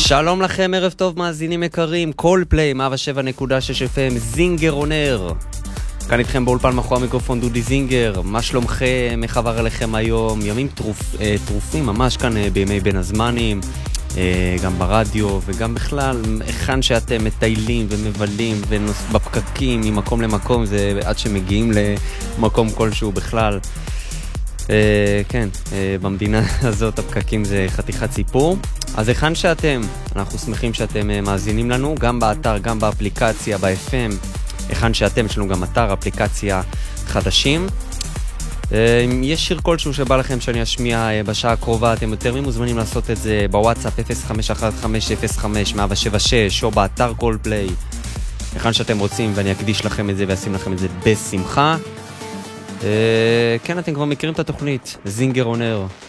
שלום לכם, ערב טוב מאזינים יקרים, קולפליי 107.6 FM, זינגר אונר. כאן איתכם באולפן מאחורי המיקרופון דודי זינגר. מה שלומכם? איך עבר עליכם היום? ימים טרופים ממש כאן בימי בין הזמנים, גם ברדיו וגם בכלל, היכן שאתם מטיילים ומבלים בפקקים ממקום למקום, זה עד שמגיעים למקום כלשהו בכלל. כן, במדינה הזאת הפקקים זה חתיכת סיפור. אז היכן שאתם, אנחנו שמחים שאתם מאזינים לנו, גם באתר, גם באפליקציה, ב-FM, היכן שאתם, יש לנו גם אתר, אפליקציה חדשים. אם יש שיר כלשהו שבא לכם שאני אשמיע בשעה הקרובה, אתם יותר ממוזמנים לעשות את זה בוואטסאפ 051505 176 או באתר קולפליי, היכן שאתם רוצים, ואני אקדיש לכם את זה ואשים לכם את זה בשמחה. כן, אתם כבר מכירים את התוכנית, זינגר אונר.